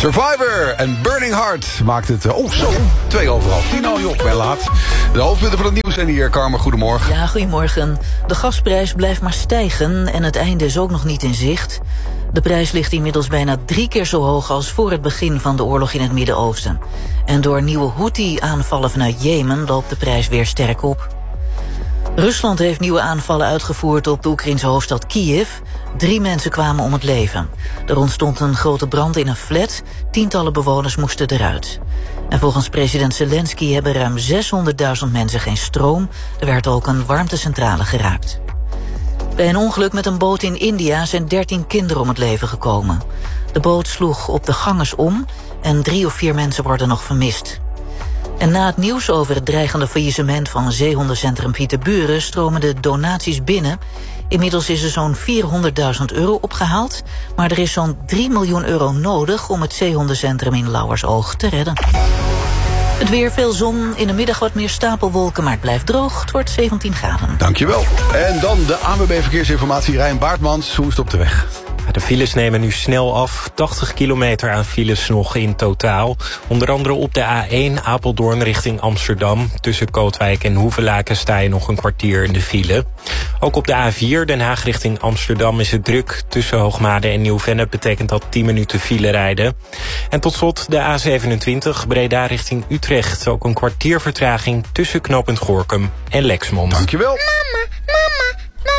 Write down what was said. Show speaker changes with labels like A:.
A: Survivor en Burning Heart maakt het... 2 over half 10 al, joh, ik ben laat. De hoofdpunten van het nieuws zijn hier. Carmen, goedemorgen.
B: Ja, goedemorgen. De gasprijs blijft maar stijgen en het einde is ook nog niet in zicht. De prijs ligt inmiddels bijna 3 keer zo hoog als voor het begin van de oorlog in het Midden-Oosten. En door nieuwe Houthi-aanvallen vanuit Jemen loopt de prijs weer sterk op. Rusland heeft nieuwe aanvallen uitgevoerd op de Oekraïnse hoofdstad Kiev. 3 mensen kwamen om het leven. Er ontstond een grote brand in een flat. Tientallen bewoners moesten eruit. En volgens president Zelensky hebben ruim 600.000 mensen geen stroom. Er werd ook een warmtecentrale geraakt. Bij een ongeluk met een boot in India zijn 13 kinderen om het leven gekomen. De boot sloeg op de Ganges om en 3 of 4 mensen worden nog vermist. En na het nieuws over het dreigende faillissement van zeehondencentrum Pieterburen stromen de donaties binnen. Inmiddels is er zo'n €400.000 opgehaald, maar er is zo'n €3 miljoen nodig om het zeehondencentrum in Lauwersoog te redden. Het weer, veel zon, in de middag wat meer stapelwolken, maar het blijft droog. Het wordt 17 graden.
A: Dankjewel. En dan de ANWB Verkeersinformatie, Rijn Baartmans. Hoe is het op de weg?
C: De files nemen nu snel af. 80 kilometer aan files nog in totaal. Onder andere op de A1 Apeldoorn richting Amsterdam. Tussen Kootwijk en Hoevelaken sta je nog een kwartier in de file. Ook op de A4 Den Haag richting Amsterdam is het druk. Tussen Hoogmade en Nieuw-Vennep betekent dat 10 minuten file rijden. En tot slot de A27 Breda richting Utrecht. Ook een kwartier vertraging tussen knooppunt Gorinchem en Lexmond.
A: Dankjewel. Mama.